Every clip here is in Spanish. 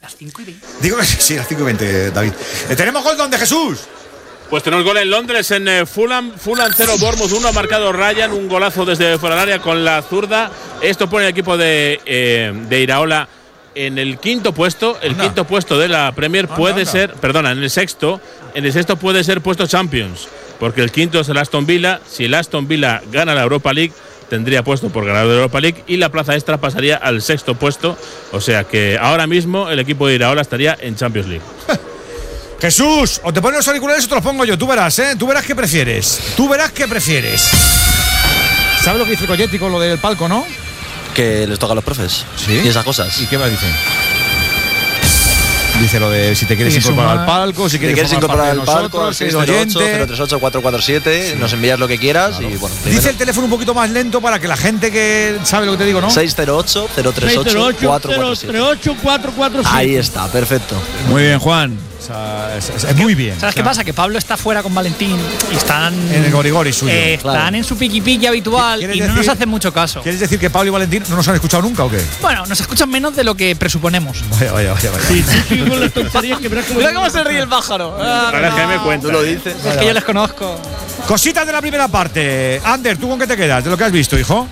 Las 5:20. Digo que sí, las 5:20, David. ¿Tenemos gol donde, Jesús? Pues tenemos gol en Londres, en Fulham 0, Bournemouth 1, ha marcado Ryan, un golazo desde fuera del área con la zurda. Esto pone al equipo de Iraola en el quinto puesto. El quinto puesto de la Premier puede ser, perdona, en el sexto puede ser puesto Champions, porque el quinto es el Aston Villa. Si el Aston Villa gana la Europa League, tendría puesto por ganador de Europa League y la plaza extra pasaría al sexto puesto. O sea que ahora mismo el equipo de Iraola estaría en Champions League. Jesús, o te pones los auriculares o te los pongo yo. Tú verás, ¿eh? Tú verás qué prefieres. ¿Sabes lo que dice Colletti con lo del palco, no? Que les toca a los profes. Sí. Y esas cosas. ¿Y qué más dice? Dice lo de si te quieres incorporar al palco, si quieres incorporar al palco, al 608-038-447, nos envías lo que quieras. Y bueno, dice el teléfono un poquito más lento para que la gente que sabe lo que te digo, ¿no? 608-038-447. Ahí está, perfecto. Muy bien, Juan. Es muy bien. ¿Sabes qué pasa? Que Pablo está fuera con Valentín y están en el gorigori suyo. Están en su piqui habitual y no nos hacen mucho caso. ¿Quieres decir que Pablo y Valentín no nos han escuchado nunca o qué? Bueno, nos escuchan menos de lo que presuponemos. Vaya. Sí, con las tonterías que mira cómo se ríe el pájaro. Ahora que me cuento. Tú lo dices. Es que yo les conozco. Cositas de la primera parte. Ander, ¿tú con qué te quedas de lo que has visto, hijo?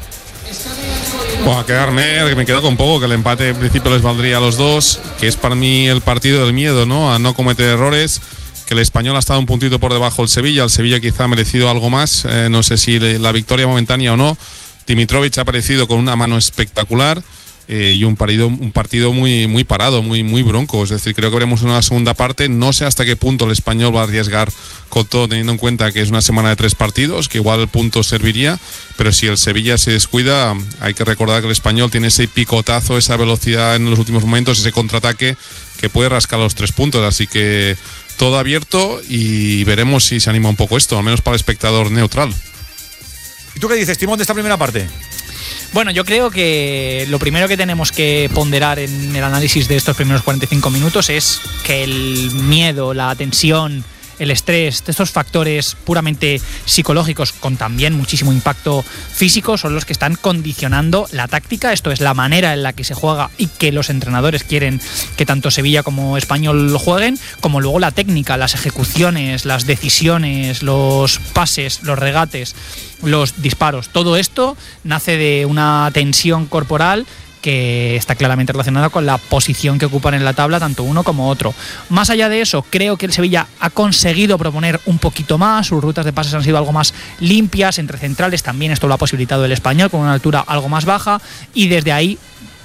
Pues a quedarme, que me quedo con poco, que el empate en principio les valdría a los dos, que es para mí el partido del miedo, ¿no? A no cometer errores, que el Español ha estado un puntito por debajo del Sevilla, el Sevilla quizá ha merecido algo más, no sé si la victoria momentánea o no. Dimitrovic ha aparecido con una mano espectacular y un partido muy parado, muy bronco, es decir, creo que veremos una segunda parte, no sé hasta qué punto el Español va a arriesgar con todo, teniendo en cuenta que es una semana de 3 partidos, que igual el punto serviría, pero si el Sevilla se descuida, hay que recordar que el Español tiene ese picotazo, esa velocidad en los últimos momentos, ese contraataque que puede rascar los 3 puntos, así que todo abierto y veremos si se anima un poco esto, al menos para el espectador neutral. ¿Y tú qué dices, Timón, de esta primera parte? Bueno, yo creo que lo primero que tenemos que ponderar en el análisis de estos primeros 45 minutos es que el miedo, la tensión, el estrés, estos factores puramente psicológicos con también muchísimo impacto físico son los que están condicionando la táctica. Esto es la manera en la que se juega y que los entrenadores quieren que tanto Sevilla como Español jueguen, como luego la técnica, las ejecuciones, las decisiones, los pases, los regates, los disparos. Todo esto nace de una tensión corporal que está claramente relacionada con la posición que ocupan en la tabla tanto uno como otro. Más allá de eso, creo que el Sevilla ha conseguido proponer un poquito más, sus rutas de pases han sido algo más limpias, entre centrales también esto lo ha posibilitado el Español con una altura algo más baja y desde ahí